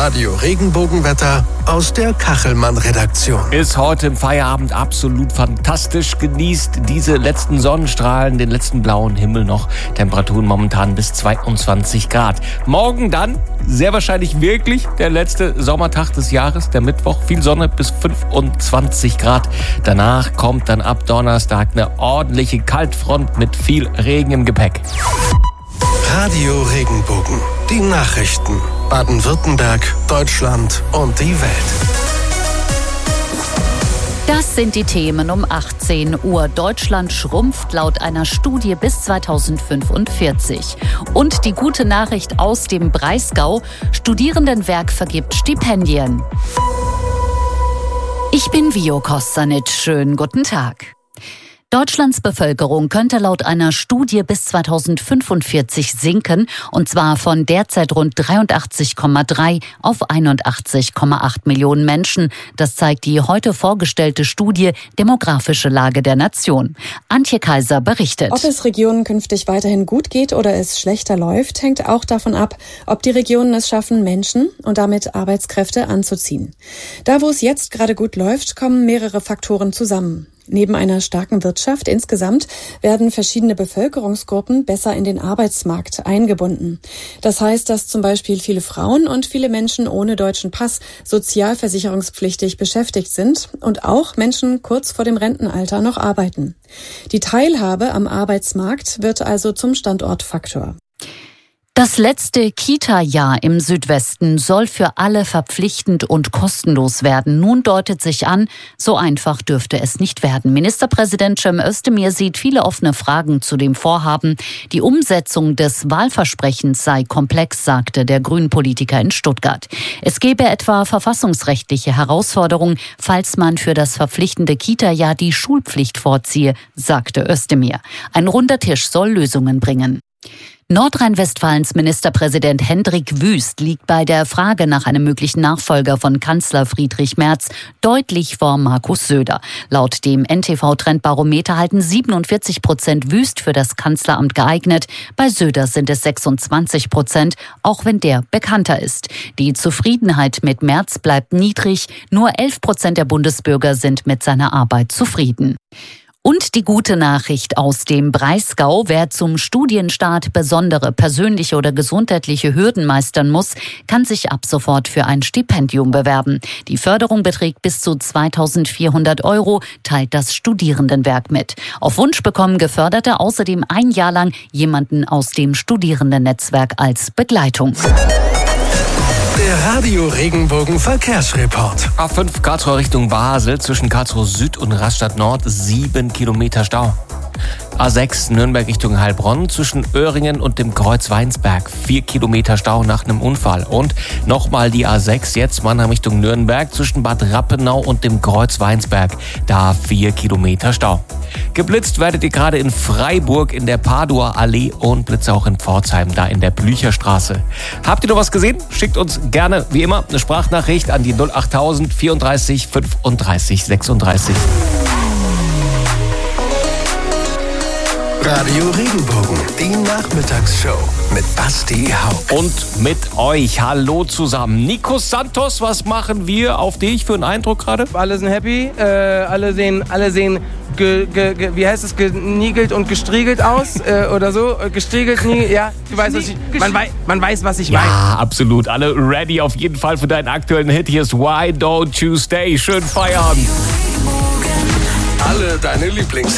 Radio Regenbogenwetter aus der Kachelmann-Redaktion. Ist heute im Feierabend absolut fantastisch. Genießt diese letzten Sonnenstrahlen, den letzten blauen Himmel noch. Temperaturen momentan bis 22 Grad. Morgen dann sehr wahrscheinlich wirklich der letzte Sommertag des Jahres, der Mittwoch. Viel Sonne bis 25 Grad. Danach kommt dann ab Donnerstag eine ordentliche Kaltfront mit viel Regen im Gepäck. Radio Regenbogen. Die Nachrichten. Baden-Württemberg, Deutschland und die Welt. Das sind die Themen um 18 Uhr. Deutschland schrumpft laut einer Studie bis 2045. Und die gute Nachricht aus dem Breisgau: Studierendenwerk vergibt Stipendien. Ich bin Vio Kostanic. Schönen guten Tag. Deutschlands Bevölkerung könnte laut einer Studie bis 2045 sinken, und zwar von derzeit rund 83,3 auf 81,8 Millionen Menschen. Das zeigt die heute vorgestellte Studie Demografische Lage der Nation. Antje Kaiser berichtet. Ob es Regionen künftig weiterhin gut geht oder es schlechter läuft, hängt auch davon ab, ob die Regionen es schaffen, Menschen und damit Arbeitskräfte anzuziehen. Da, wo es jetzt gerade gut läuft, kommen mehrere Faktoren zusammen. Neben einer starken Wirtschaft insgesamt werden verschiedene Bevölkerungsgruppen besser in den Arbeitsmarkt eingebunden. Das heißt, dass zum Beispiel viele Frauen und viele Menschen ohne deutschen Pass sozialversicherungspflichtig beschäftigt sind und auch Menschen kurz vor dem Rentenalter noch arbeiten. Die Teilhabe am Arbeitsmarkt wird also zum Standortfaktor. Das letzte Kita-Jahr im Südwesten soll für alle verpflichtend und kostenlos werden. Nun deutet sich an, so einfach dürfte es nicht werden. Ministerpräsident Cem Özdemir sieht viele offene Fragen zu dem Vorhaben. Die Umsetzung des Wahlversprechens sei komplex, sagte der Grünen-Politiker in Stuttgart. Es gebe etwa verfassungsrechtliche Herausforderungen, falls man für das verpflichtende Kita-Jahr die Schulpflicht vorziehe, sagte Özdemir. Ein runder Tisch soll Lösungen bringen. Nordrhein-Westfalens Ministerpräsident Hendrik Wüst liegt bei der Frage nach einem möglichen Nachfolger von Kanzler Friedrich Merz deutlich vor Markus Söder. Laut dem NTV-Trendbarometer halten 47% Wüst für das Kanzleramt geeignet. Bei Söder sind es 26%, auch wenn der bekannter ist. Die Zufriedenheit mit Merz bleibt niedrig. Nur 11% der Bundesbürger sind mit seiner Arbeit zufrieden. Und die gute Nachricht aus dem Breisgau: Wer zum Studienstart besondere persönliche oder gesundheitliche Hürden meistern muss, kann sich ab sofort für ein Stipendium bewerben. Die Förderung beträgt bis zu 2.400 €, teilt das Studierendenwerk mit. Auf Wunsch bekommen Geförderte außerdem ein Jahr lang jemanden aus dem Studierendennetzwerk als Begleitung. Der Radio Regenbogen Verkehrsreport. A5 Karlsruhe Richtung Basel, zwischen Karlsruhe Süd und Rastatt Nord 7 Kilometer Stau. A6 Nürnberg Richtung Heilbronn, zwischen Öhringen und dem Kreuz Weinsberg 4 Kilometer Stau nach einem Unfall. Und nochmal die A6 jetzt Mannheim Richtung Nürnberg, zwischen Bad Rappenau und dem Kreuz Weinsberg, da 4 Kilometer Stau. Geblitzt werdet ihr gerade in Freiburg in der Paduer Allee und Blitze auch in Pforzheim, da in der Blücherstraße. Habt ihr noch was gesehen? Schickt uns gerne, wie immer, eine Sprachnachricht an die 08000 34 35 36. Radio Regenbogen, die Nachmittagsshow mit Basti Hauck. Und mit euch, hallo zusammen. Nico Santos, was machen wir auf dich für einen Eindruck gerade? Alle sind happy, alle sehen wie heißt es, geniegelt und gestriegelt aus oder so. Gestriegelt, ja, du weißt, was man weiß, was ich meine. Ja, absolut. Alle ready auf jeden Fall für deinen aktuellen Hit. Hier ist Why Don't You Stay. Schönen Feierabend. Alle deine Lieblings